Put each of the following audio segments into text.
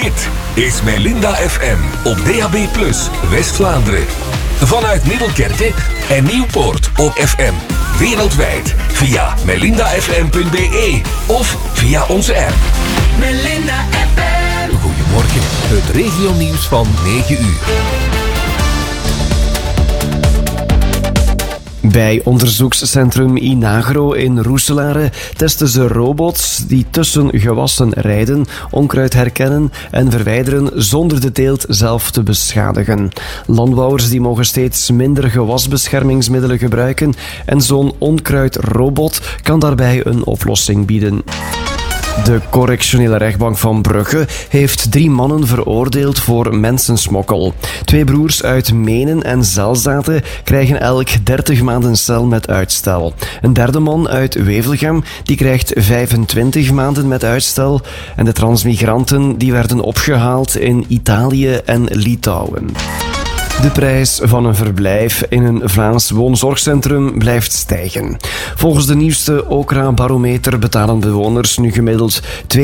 Dit is Melinda FM op DAB+, West-Vlaanderen. Vanuit Middelkerke en Nieuwpoort op FM. Wereldwijd via melindafm.be of via onze app. Melinda FM. Goedemorgen, het regionieuws van 9 uur. Bij onderzoekscentrum Inagro in Roeselare testen ze robots die tussen gewassen rijden, onkruid herkennen en verwijderen zonder de teelt zelf te beschadigen. Landbouwers die mogen steeds minder gewasbeschermingsmiddelen gebruiken en zo'n onkruidrobot kan daarbij een oplossing bieden. De correctionele rechtbank van Brugge heeft 3 mannen veroordeeld voor mensensmokkel. 2 broers uit Menen en Zelzaten krijgen elk 30 maanden cel met uitstel. Een derde man uit Wevelgem die krijgt 25 maanden met uitstel. En de transmigranten die werden opgehaald in Italië en Litouwen. De prijs van een verblijf in een Vlaams woonzorgcentrum blijft stijgen. Volgens de nieuwste Okra-barometer betalen bewoners nu gemiddeld €2.359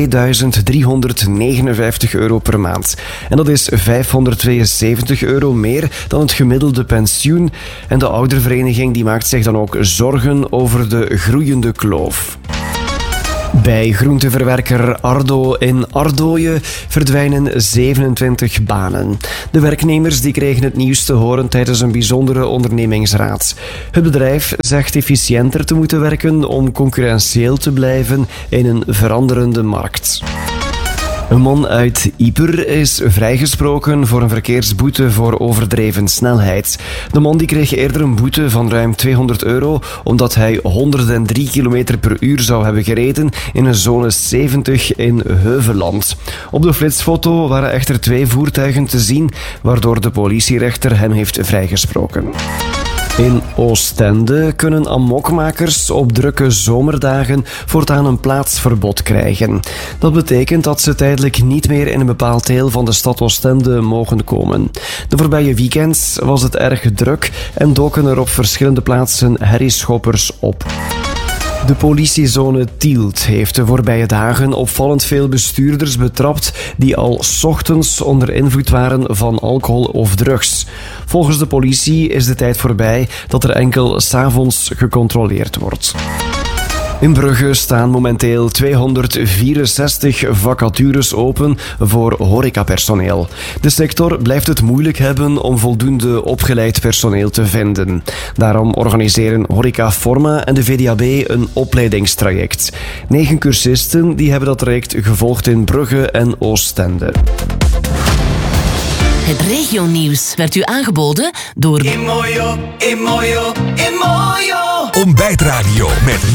per maand. En dat is €572 meer dan het gemiddelde pensioen. En de oudervereniging die maakt zich dan ook zorgen over de groeiende kloof. Bij groenteverwerker Ardo in Ardooien verdwijnen 27 banen. De werknemers die kregen het nieuws te horen tijdens een bijzondere ondernemingsraad. Het bedrijf zegt efficiënter te moeten werken om concurrentieel te blijven in een veranderende markt. Een man uit Ieper is vrijgesproken voor een verkeersboete voor overdreven snelheid. De man die kreeg eerder een boete van ruim €200 omdat hij 103 km per uur zou hebben gereden in een zone 70 in Heuveland. Op de flitsfoto waren echter 2 voertuigen te zien, waardoor de politierechter hem heeft vrijgesproken. In Oostende kunnen amokmakers op drukke zomerdagen voortaan een plaatsverbod krijgen. Dat betekent dat ze tijdelijk niet meer in een bepaald deel van de stad Oostende mogen komen. De voorbije weekends was het erg druk en doken er op verschillende plaatsen herrieschoppers op. De politiezone Tielt heeft de voorbije dagen opvallend veel bestuurders betrapt die al 's ochtends onder invloed waren van alcohol of drugs. Volgens de politie is de tijd voorbij dat er enkel 's avonds gecontroleerd wordt. In Brugge staan momenteel 264 vacatures open voor horecapersoneel. De sector blijft het moeilijk hebben om voldoende opgeleid personeel te vinden. Daarom organiseren Horeca Forma en de VDAB een opleidingstraject. 9 cursisten die hebben dat traject gevolgd in Brugge en Oostende. Het regionieuws werd u aangeboden door Ontbijtradio met